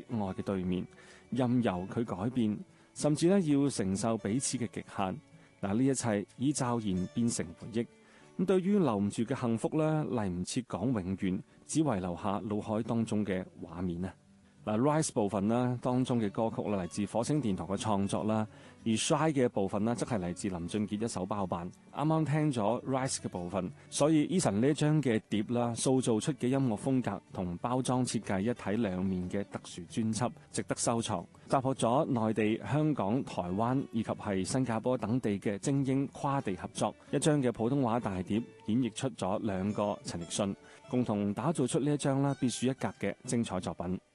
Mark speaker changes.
Speaker 1: 愛嘅對面，任由佢改變，甚至咧要承受彼此嘅極限。嗱，呢一切已驟然變成回憶。咁對於留唔住嘅幸福咧，嚟唔切講永遠，只遺留下腦海當中嘅畫面啊！嗱 ，Rise 部分啦，當中嘅歌曲啦，嚟自火星電台嘅創作啦，而 Shy 嘅部分呢，則係嚟自林俊傑一手包辦。啱啱聽咗 Rise 嘅部分，所以 Eason 呢張嘅碟啦，塑造出嘅音樂風格同包裝設計一體兩面嘅特殊專輯，值得收藏。集合咗內地、香港、台灣以及係新加坡等地嘅精英跨地合作，一張嘅普通話大碟演繹出咗兩個陳奕迅，共同打造出呢一張啦別樹一格嘅精彩作品。